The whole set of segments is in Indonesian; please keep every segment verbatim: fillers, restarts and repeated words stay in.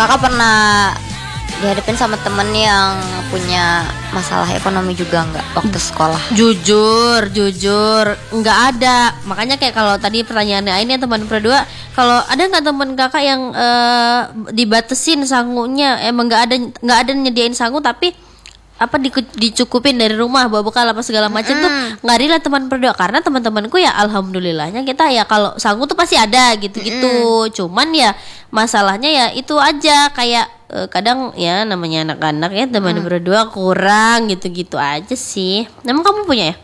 Kakak pernah dihadapin sama temen yang punya masalah ekonomi juga nggak waktu sekolah? Jujur, jujur nggak ada. Makanya kayak kalau tadi pertanyaannya ini teman berdua, kalau ada nggak teman kakak yang uh, dibatesin sangunya, emang nggak ada nggak ada nyediain sangu tapi apa di, dicukupin dari rumah bawa bekal apa segala macam mm. tuh nggak rela teman berdua, karena teman-temanku ya alhamdulillahnya kita ya kalau sangu tuh pasti ada gitu-gitu. Mm. Cuman ya masalahnya ya itu aja kayak uh, kadang ya namanya anak-anak ya teman mm. berdua kurang gitu-gitu aja sih. Emang kamu punya ya?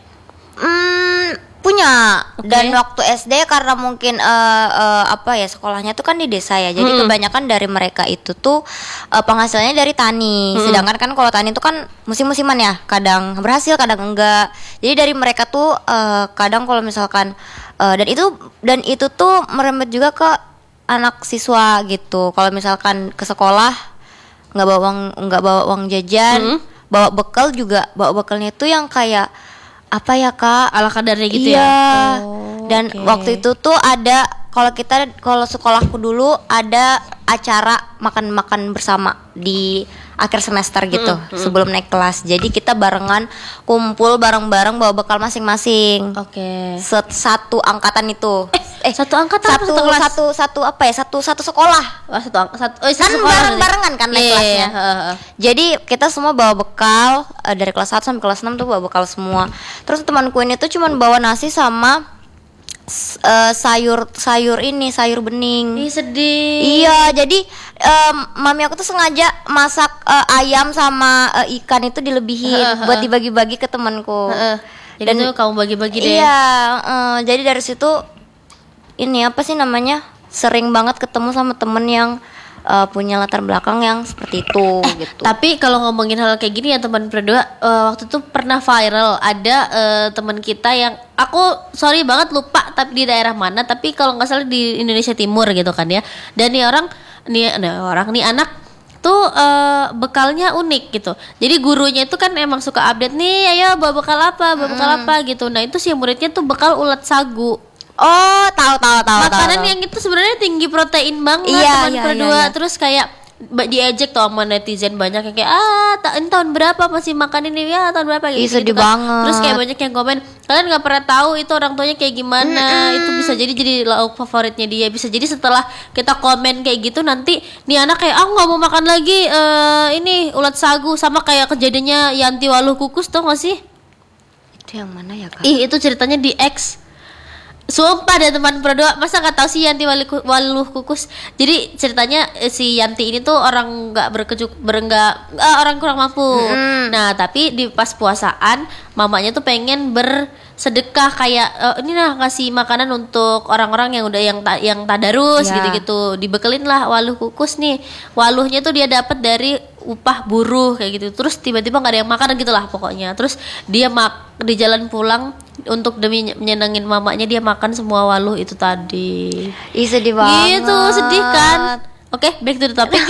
Hmm, punya. Okay. Dan waktu S D karena mungkin uh, uh, apa ya sekolahnya tuh kan di desa ya, jadi hmm. kebanyakan dari mereka itu tuh uh, penghasilannya dari tani. Hmm. Sedangkan kan kalau tani itu kan musim-musiman ya, kadang berhasil kadang enggak. Jadi dari mereka tuh uh, kadang kalau misalkan uh, dan itu dan itu tuh merembet juga ke anak siswa gitu. Kalau misalkan ke sekolah nggak bawa uang nggak bawa uang jajan, hmm. bawa bekal juga, bawa bekalnya itu yang kayak apa ya kak, ala kadarnya gitu iya. ya. Oh, dan okay. waktu itu tuh ada kalau kita kalau sekolahku dulu ada acara makan-makan bersama di akhir semester gitu hmm, hmm. sebelum naik kelas. Jadi kita barengan kumpul bareng-bareng bawa bekal masing-masing. Oke. Okay. Satu angkatan itu. Eh, eh satu angkatan satu satu kelas? satu satu apa ya? Satu satu sekolah. Oh, satu satu oh, kan bareng-barengan kan naik yeah, kelasnya. Yeah, uh, uh. Jadi kita semua bawa bekal uh, dari kelas satu sampai kelas enam tuh bawa bekal semua. Terus temanku ini tuh cuman bawa nasi sama Uh, sayur sayur ini sayur bening. Ih, sedih. Iya, jadi um, mami aku tuh sengaja masak uh, ayam sama uh, ikan itu dilebihin uh, uh, buat dibagi-bagi ke temanku. Uh, uh. Jadi dan itu kamu bagi-bagi deh. Iya, uh, jadi dari situ ini apa sih namanya? Sering banget ketemu sama temen yang Uh, punya latar belakang yang seperti itu eh, gitu. Tapi kalau ngomongin hal kayak gini ya teman berdua, uh, waktu itu pernah viral ada uh, teman kita yang aku sorry banget lupa tapi di daerah mana, tapi kalau nggak salah di Indonesia Timur gitu kan ya. Dan nih orang nih nah orang nih anak tuh uh, bekalnya unik gitu. Jadi gurunya itu kan emang suka update nih, ayo bawa bekal apa, bawa bekal hmm. apa gitu. Nah itu si muridnya tuh bekal ulat sagu. Oh, tahu tahu tahu. Makanan tahu, yang itu sebenarnya tinggi protein banget iya, teman iya, berdua. Iya, iya. Terus kayak diejek tuh sama netizen banyak yang kayak ah ta- ini tahun berapa masih makan ini ya tahun berapa gitu. Ih, sedih gitu kan. banget. Terus kayak banyak yang komen kalian nggak pernah tahu itu orang tuanya kayak gimana. Mm-mm. Itu bisa jadi jadi lauk favoritnya dia. Bisa jadi setelah kita komen kayak gitu nanti nih anak kayak ah nggak mau makan lagi uh, ini ulat sagu, sama kayak kejadiannya Yanti Waluh Kukus tuh nggak sih? Itu yang mana ya kak? Ih itu ceritanya di X. Sumpah deh teman berdua, masa nggak tahu sih Yanti Waluh Kukus. Jadi ceritanya si Yanti ini tuh orang nggak berkejuk berenggak uh, orang kurang mampu. Mm-hmm. Nah tapi di pas puasaan mamanya tuh pengen bersedekah kayak uh, ini lah ngasih makanan untuk orang-orang yang udah yang ta- yang tadarus yeah. gitu-gitu. Dibekelin lah waluh kukus nih. Waluhnya tuh dia dapat dari upah buruh kayak gitu. Terus tiba-tiba nggak ada yang makan gitulah pokoknya. Terus dia mak di jalan pulang untuk demi menyenangin mamanya dia makan semua waluh itu tadi. Ih sedih banget. Gitu sedih kan. Oke, okay, back to the topic.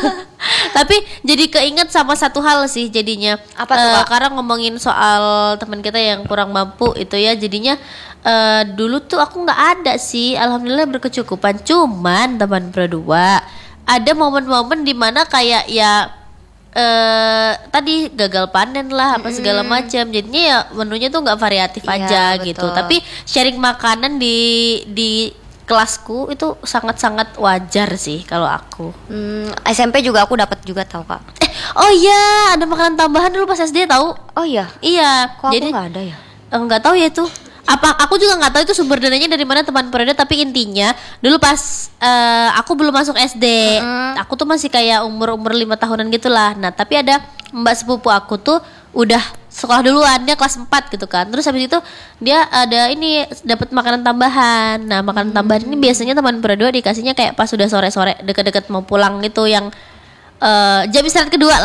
Tapi jadi keinget sama satu hal sih jadinya. Apa tuh? Uh, karena ngomongin soal teman kita yang kurang mampu itu ya, jadinya uh, dulu tuh aku nggak ada sih. Alhamdulillah berkecukupan. Cuman teman berdua ada momen-momen dimana kayak ya Uh, tadi gagal panen lah apa segala macam, jadinya ya menunya tuh nggak variatif iya, aja betul. gitu. Tapi sharing makanan di di kelasku itu sangat-sangat wajar sih kalau aku. Hmm, S M P juga aku dapat juga tahu kak. Eh oh iya ada makanan tambahan dulu pas S D tahu? Oh iya. Iya. Kok jadi aku nggak ada ya? Nggak tahu ya tuh. Apa aku juga nggak tahu itu sumber dananya dari mana teman periode, tapi intinya dulu pas uh, aku belum masuk S D, mm. aku tuh masih kayak umur umur lima tahunan gitulah. Nah tapi ada mbak sepupu aku tuh udah sekolah duluan, dia kelas empat gitu kan. Terus habis itu dia ada ini dapat makanan tambahan. Nah makanan mm. tambahan ini biasanya teman periode dikasihnya kayak pas sudah sore sore deket-deket mau pulang gitu, yang uh, jam istirahat kedua